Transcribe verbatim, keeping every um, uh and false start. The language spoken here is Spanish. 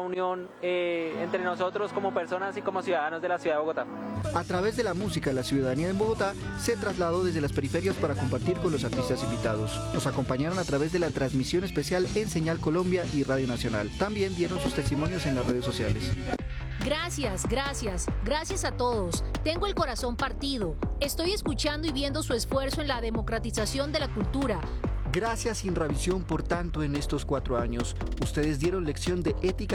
unión eh, entre nosotros como personas y como ciudadanos de la ciudad de Bogotá. A través de la música, la ciudadanía en Bogotá se trasladó desde las periferias para compartir con los artistas invitados. Nos acompañaron a través de la transmisión especial en Señal Colombia y Radio Nacional. También dieron sus testimonios en las redes sociales. Gracias, gracias, gracias a todos. Tengo el corazón partido. Estoy escuchando y viendo su esfuerzo en la democratización de la cultura. Gracias Inravisión por tanto en estos cuatro años. Ustedes dieron lección de ética